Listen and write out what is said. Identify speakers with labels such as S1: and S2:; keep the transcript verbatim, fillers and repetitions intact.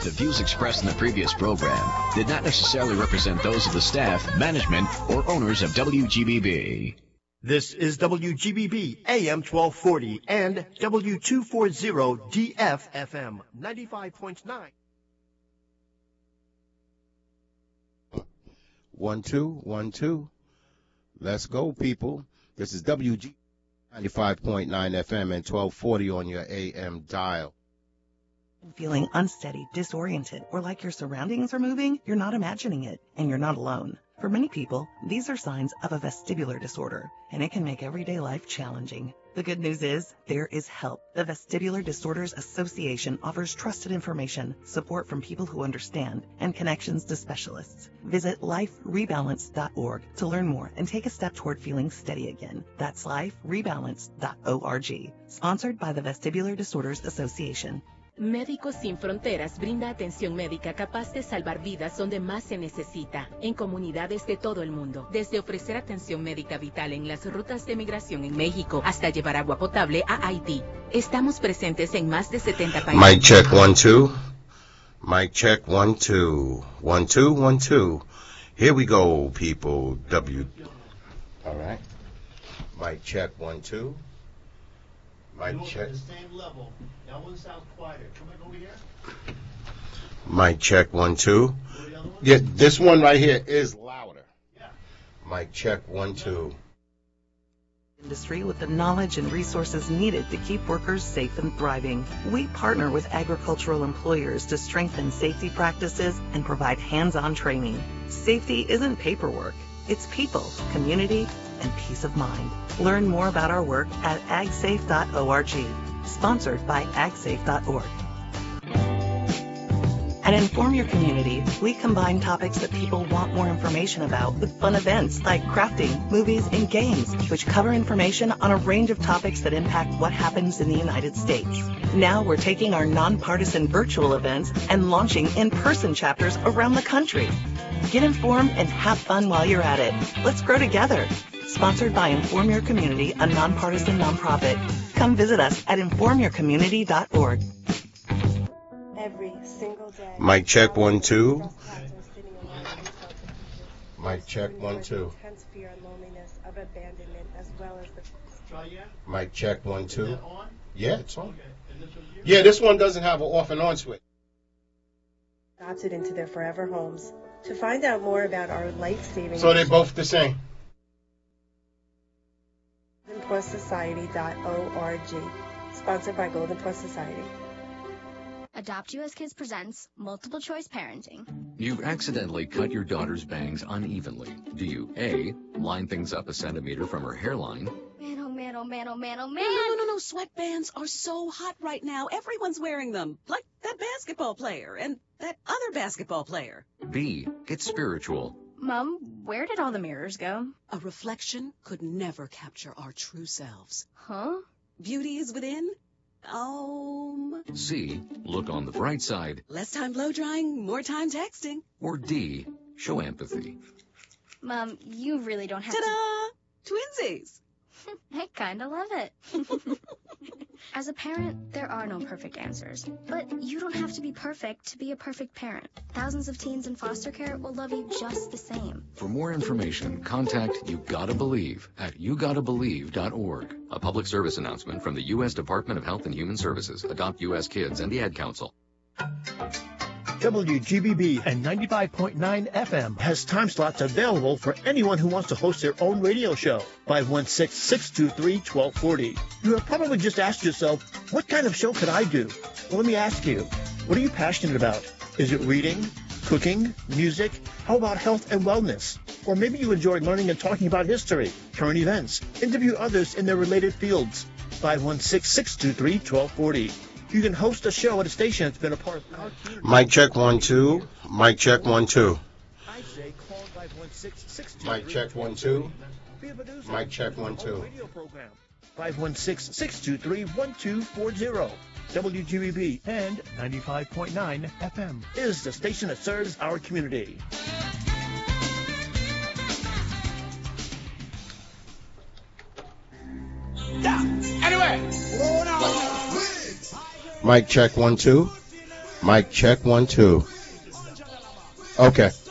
S1: The views expressed in the previous program did not necessarily represent those of the staff, management, or owners of W G B B.
S2: This is W G B B A M twelve forty and W two forty D F F M ninety-five point nine.
S3: One, two, one, two. Let's go, people. This is W G ninety-five point nine F M and twelve forty on your A M dial.
S4: Feeling unsteady, disoriented, or like your surroundings are moving? You're not imagining it, and you're not alone. For many people, these are signs of a vestibular disorder, and it can make everyday life challenging. The good news is, there is help. The Vestibular Disorders Association offers trusted information, support from people who understand, and connections to specialists. Visit life rebalance dot org to learn more and take a step toward feeling steady again. That's life rebalance dot org. Sponsored by the Vestibular Disorders Association.
S5: Médicos Sin Fronteras brinda atención médica capaz de salvar vidas donde más se necesita, en comunidades de todo el mundo. Desde ofrecer atención médica vital en las rutas de migración en México hasta llevar agua potable a Haití. Estamos presentes en más de setenta países.
S3: Mic check one, two. Mic check one, two. One, two, one, two. Here we go, people. W. All right. Mic check one, two. Mic check.
S2: At the same level. That one sounds quieter. Come back over here.
S3: Mic check one, two. Yeah, this one right here is louder.
S2: Yeah.
S3: Mic check one, two.
S4: Industry with the knowledge and resources needed to keep workers safe and thriving. We partner with agricultural employers to strengthen safety practices and provide hands-on training. Safety isn't paperwork. It's people, community, and peace of mind. Learn more about our work at ag safe dot org. Sponsored by ag safe dot org. At Inform Your Community, we combine topics that people want more information about with fun events like crafting, movies, and games, which cover information on a range of topics that impact what happens in the United States. Now we're taking our nonpartisan virtual events and launching in-person chapters around the country. Get informed and have fun while you're at it. Let's grow together. Sponsored by Inform Your Community, a nonpartisan nonprofit. Come visit us at inform your community dot org.
S6: Every single day.
S3: Mic check one, two. Mic check one, two.
S6: Intense fear and loneliness of abandonment, as well as the.
S2: Try yet?
S3: Mic check one, two.
S2: Is it on?
S3: Yeah, it's on.
S2: Okay. And this one here?
S3: Yeah, this one doesn't have an off and on switch.
S6: Adopted into their forever homes. To find out more about our life-saving.
S3: So they're both the same.
S6: golden plus society dot org. Sponsored by Golden Plus Society.
S7: Adopt U S Kids presents Multiple Choice Parenting.
S8: You've accidentally cut your daughter's bangs unevenly. Do you A, line things up a centimeter from her hairline?
S7: Man, oh man, oh man, oh man, oh man.
S9: No, no, no, no. Sweatbands are so hot right now. Everyone's wearing them. Like that basketball player and that other basketball player.
S8: B, get spiritual.
S7: Mom, where did all the mirrors go?
S9: A reflection could never capture our true selves.
S7: Huh?
S9: Beauty is within. Um.
S8: C, look on the bright side.
S9: Less time blow drying, more time texting.
S8: Or D, show empathy.
S7: Mom, you really don't have
S9: Ta-da! Twinsies.
S7: to... I kinda love it. As a parent, there are no perfect answers. But you don't have to be perfect to be a perfect parent. Thousands of teens in foster care will love you just the same.
S8: For more information, contact You Gotta Believe at you gotta believe dot org. A public service announcement from the U S Department of Health and Human Services, Adopt U S Kids, and the Ad Council.
S2: W G B B and ninety-five point nine F M has time slots available for anyone who wants to host their own radio show. five one six, six two three, one two four zero. You have probably just asked yourself, what kind of show could I do? Well, let me ask you, what are you passionate about? Is it reading, cooking, music? How about health and wellness? Or maybe you enjoy learning and talking about history, current events, interview others in their related fields. five one six, six two three, one two four zero. You can host a show at a station that's been a part of our community.
S3: Mic check one, two. Mic check one, two.
S2: I say call five one six, six two three,
S3: Mic check one, two.
S2: Be a producer
S3: Mic check one,
S2: on
S3: two.
S2: a radio program. five one six, six two three, one two four zero. W G B B and ninety-five point nine F M is the station that serves our community.
S3: Mic check one, two. Mic check one, two. Okay.